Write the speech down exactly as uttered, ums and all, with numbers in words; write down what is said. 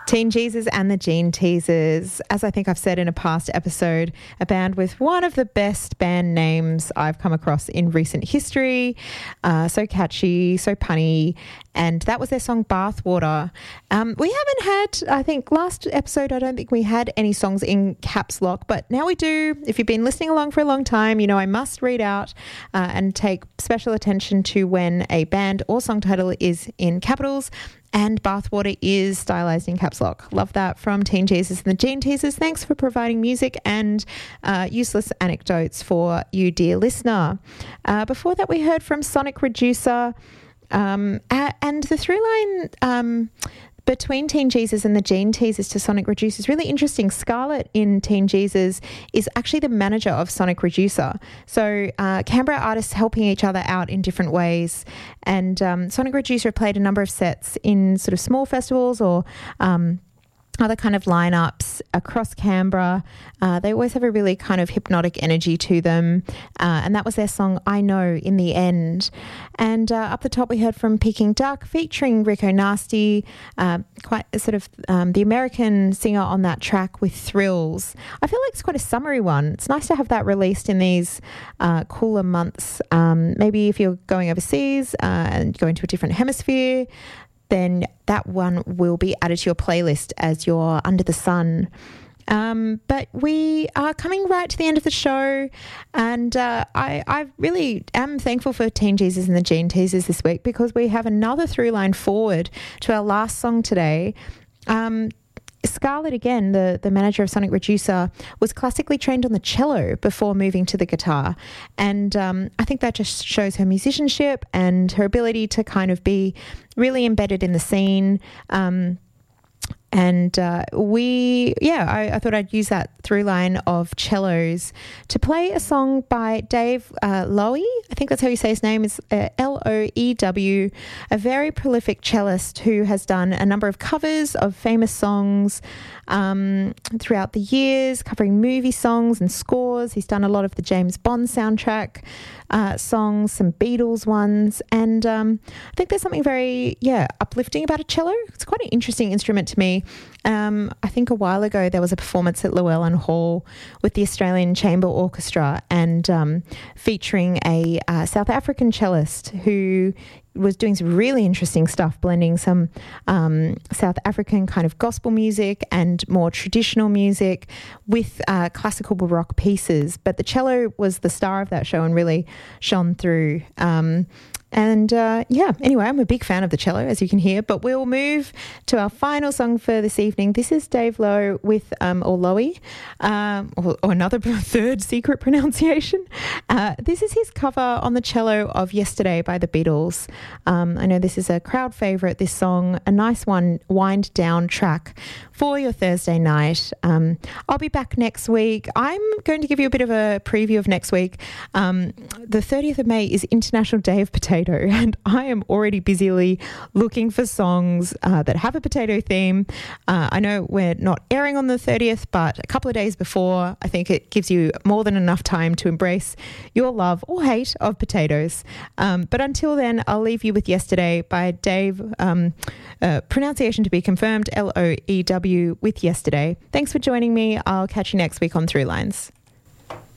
Teen Jesus and the Gene Teasers. As I think I've said in a past episode, a band with one of the best band names I've come across in recent history. Uh, so catchy, so punny. And that was their song Bathwater. Um, we haven't had, I think last episode, I don't think we had any songs in caps lock, but now we do. If you've been listening along for a long time, you know I must read out uh, and take special attention to when a band or song title is in capitals. And Bathwater is stylized in caps lock. Love that from Teen Jesus and the Gene Teasers. Thanks for providing music and uh, useless anecdotes for you, dear listener. Uh, before that, we heard from Sonic Reducer. Um, and the through line um, between Teen Jesus and the Gene Teasers to Sonic Reducer is really interesting. Scarlett in Teen Jesus is actually the manager of Sonic Reducer. So uh, Canberra artists helping each other out in different ways. And um, Sonic Reducer played a number of sets in sort of small festivals or um, other kind of lineups across Canberra. Uh, they always have a really kind of hypnotic energy to them. Uh, and that was their song, I Know, in the End. And uh, up the top, we heard from Peking Duck featuring Rico Nasty, uh, quite a sort of um, the American singer on that track with Thrills. I feel like it's quite a summery one. It's nice to have that released in these uh, cooler months. Um, maybe if you're going overseas uh, and going to a different hemisphere, then that one will be added to your playlist as you're under the sun. Um, but we are coming right to the end of the show, and uh, I, I really am thankful for Teen Jesus and the Gene Teasers this week because we have another through line forward to our last song today. Um, Scarlett, again, the, the manager of Sonic Reducer, was classically trained on the cello before moving to the guitar. And um, I think that just shows her musicianship and her ability to kind of be really embedded in the scene. Um, And uh, we, yeah, I, I thought I'd use that through line of cellos to play a song by Dave uh, Loewe. I think that's how you say his name, is uh, L O E W, a very prolific cellist who has done a number of covers of famous songs um, throughout the years, covering movie songs and scores. He's done a lot of the James Bond soundtrack uh, songs, some Beatles ones, and um, I think there's something very, yeah, uplifting about a cello. It's quite an interesting instrument to me. Um, I think a while ago there was a performance at Llewellyn Hall with the Australian Chamber Orchestra and um, featuring a uh, South African cellist who was doing some really interesting stuff, blending some um, South African kind of gospel music and more traditional music with uh, classical baroque pieces. But the cello was the star of that show and really shone through. Um, And uh, yeah, anyway, I'm a big fan of the cello, as you can hear, but we'll move to our final song for this evening. This is Dave Lowe with, um, or Loewe, um, or, or another third secret pronunciation. Uh, this is his cover on the cello of Yesterday by the Beatles. Um, I know this is a crowd favourite, this song, a nice one, wind down track for your Thursday night. Um, I'll be back next week. I'm going to give you a bit of a preview of next week. Um, the thirtieth of May is International Day of Potato, and I am already busily looking for songs uh, that have a potato theme. Uh, I know we're not airing on the thirtieth, but a couple of days before, I think it gives you more than enough time to embrace your love or hate of potatoes. Um, but until then, I'll leave you with Yesterday by Dave, um, uh, pronunciation to be confirmed, L O E W, with Yesterday. Thanks for joining me. I'll catch you next week on Through Lines.